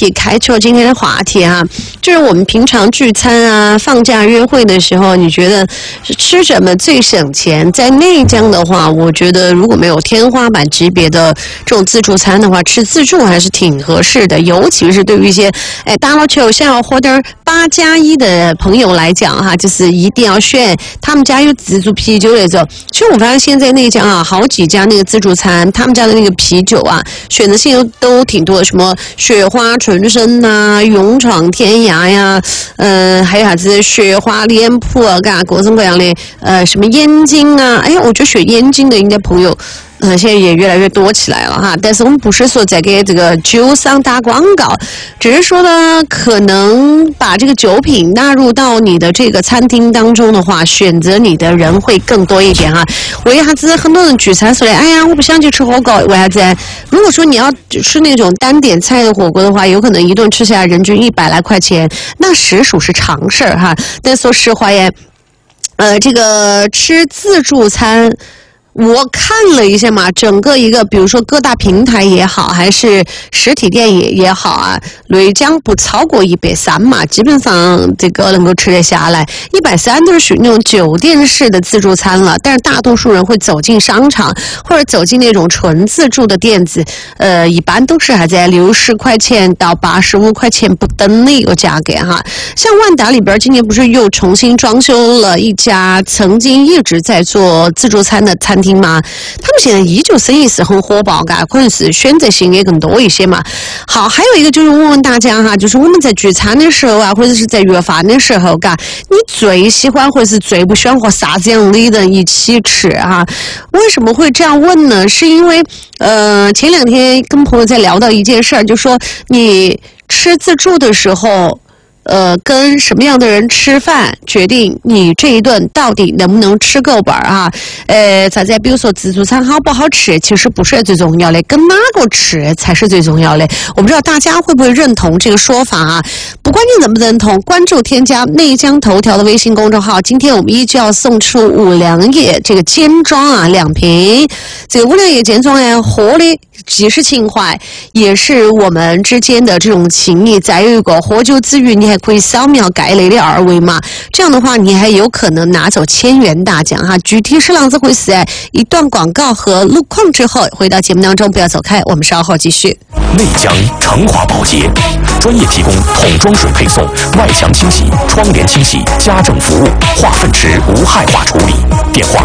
题，开拓今天的话题啊，就是我们平常聚餐啊、放假约会的时候，你觉得吃什么最省钱？在内江的话，我觉得如果没有天花板级别的这种自助餐的话，吃自助还是挺合适的，尤其是对于一些打了球想要获得8+1的朋友来讲哈，就是一定要选他们家有自助啤酒那种。其实我发现现在内江啊，好几家那个自助餐，他们家的那个啤酒啊，选择性都挺多的，什么雪花纯生呐、勇闯天涯呀，还有啥子雪花脸谱啊，各种各样的什么燕京啊，哎呀，我觉得选燕京的应该朋友。现在也越来越多起来了哈，但是我们不是说在给这个酒商打广告，只是说呢，可能把这个酒品纳入到你的这个餐厅当中的话，选择你的人会更多一点哈。为啥子很多人聚餐说的，哎呀，我不想去吃火锅，为啥子？如果说你要吃那种单点菜的火锅的话，有可能一顿吃下来人均100来块钱，那实属是常事儿哈。但说实话呀，这个吃自助餐。我看了一下嘛，整个一个，比如说各大平台也好，还是实体店也好啊，内江不超过130嘛，基本上这个能够吃得下来。130都是属于那种酒店式的自助餐了，但是大多数人会走进商场或者走进那种纯自助的店子，一般都是还在60块钱到85块钱不等的一个价格哈。像万达里边今年不是又重新装修了一家曾经一直在做自助餐的餐厅吗？他们现在依旧生意是很火爆嘎，可能是选择性也更多一些嘛。好，还有一个就是问问大家哈，就是我们在聚餐的时候啊，或者是在约饭的时候嘎，你最喜欢或者是最不喜欢和啥子样的人一起吃哈？为什么会这样问呢？是因为前2天跟朋友在聊到一件事儿，就说你吃自助的时候。跟什么样的人吃饭，决定你这一顿到底能不能吃够本啊？咋子？比如说自助餐好不好吃，其实不是最重要的，跟哪个吃才是最重要的。我不知道大家会不会认同这个说法啊？不管你认不认同，关注添加内江头条的微信公众号。今天我们依旧要送出五粮液这个尖装啊2瓶，这个五粮液尖装呀，喝的既是情怀，也是我们之间的这种情谊。再有一个喝酒之余，你还可以扫描盖内的2维码，这样的话你还有可能拿走1000元大奖哈。具体是啷子回事？一段广告和路况之后，回到节目当中，不要走开，我们稍后继续。 内江成华保洁专业提供桶装水配送、外墙清洗、窗帘清洗、家政服务、化粪池无害化处理。电话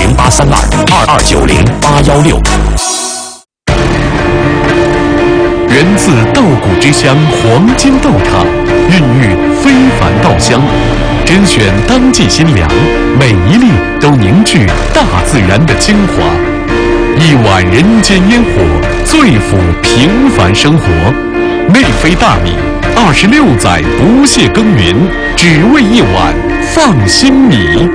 08322290-816。 源自稻谷之乡黄金豆厂，孕育非凡稻香，甄选当季新粮，每一粒都凝聚大自然的精华。一碗人间烟火，最抚平凡生活。内飞大米，26载不懈耕耘，只为一碗放心米。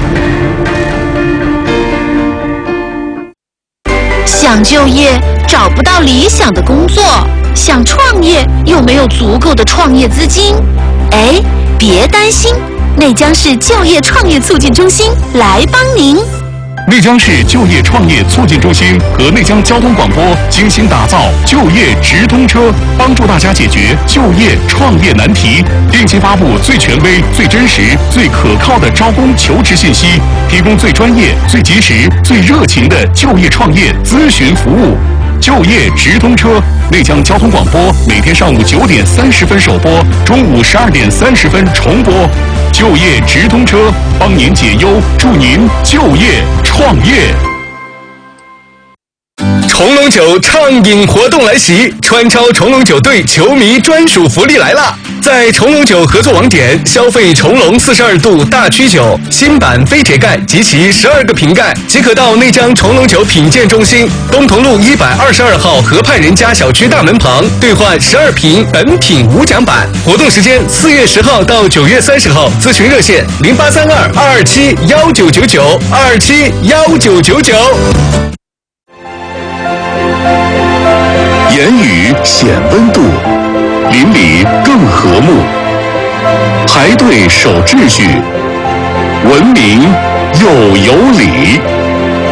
想就业找不到理想的工作，想创业又没有足够的创业资金，哎，别担心，内江市就业创业促进中心来帮您。 内江市就业创业促进中心和内江交通广播精心打造就业直通车，帮助大家解决就业创业难题，定期发布最权威、最真实、最可靠的招工求职信息，提供最专业、最及时、最热情的就业创业咨询服务。就业直通车，内江交通广播每天上午9点30分首播，中午12点30分重播。就业直通车，帮您解忧，祝您就业创业。 重龙酒畅饮活动来袭，川超重龙酒队球迷专属福利来了！在重龙酒合作网点消费重龙42度大曲酒新版飞铁盖及其12个瓶盖，即可到内江重龙酒品鉴中心东同路122号河畔人家小区大门旁兑换12瓶本品无奖版。活动时间4月10号到9月30号，咨询热线0832-227-1999，227-1999。 言语显温度，邻里更和睦。排队守秩序，文明又有礼。